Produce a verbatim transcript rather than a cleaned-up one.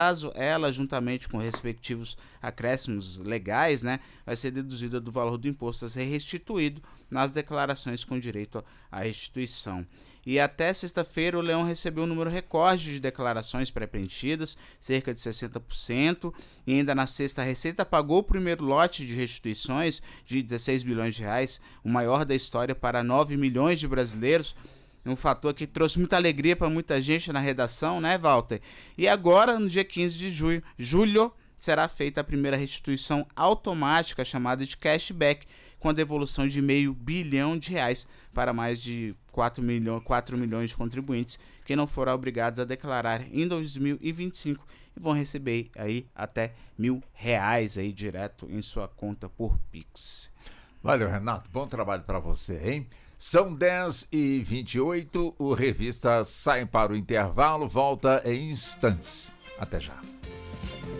caso, ela, juntamente com respectivos acréscimos legais, né, vai ser deduzida do valor do imposto a ser restituído nas declarações com direito à restituição. E até sexta-feira o Leão recebeu um número recorde de declarações pré-preenchidas, cerca de sessenta por cento, e ainda na sexta a Receita pagou o primeiro lote de restituições de dezesseis bilhões de reais, o maior da história para nove milhões de brasileiros. Um fator que trouxe muita alegria para muita gente na redação, né, Walter? E agora, no dia quinze de julho, julho, será feita a primeira restituição automática, chamada de cashback, com a devolução de meio bilhão de reais para mais de quatro milhões de contribuintes que não foram obrigados a declarar em dois mil e vinte e cinco e vão receber aí até mil reais aí direto em sua conta por Pix. Valeu, Renato. Bom trabalho para você, hein? São dez e vinte e oito, o Revista sai para o intervalo, volta em instantes. Até já.